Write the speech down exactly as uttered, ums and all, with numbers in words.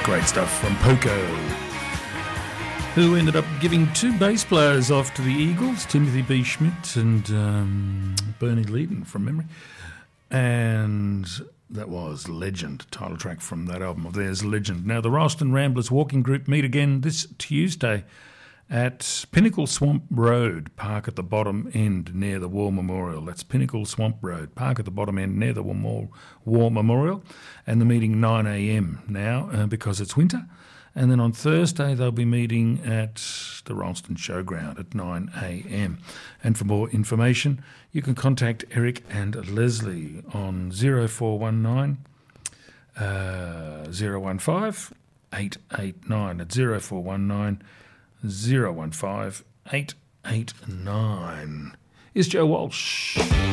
Great stuff from Poco, who ended up giving two bass players off to the Eagles, Timothy B. Schmidt and um, Bernie Leadon from memory. And that was Legend, title track from that album of theirs, Legend. Now, the Ralston Ramblers Walking Group meet again this Tuesday at Pinnacle Swamp Road, park at the bottom end near the War Memorial. That's Pinnacle Swamp Road, park at the bottom end near the War, War Memorial. And the meeting nine a.m. now uh, because it's winter. And then on Thursday they'll be meeting at the Ralston Showground at nine a.m. And for more information, you can contact Eric and Leslie on zero four one nine uh, zero one five eight eight nine at zero four one nine zero one five eight eight nine. Is Joe Walsh.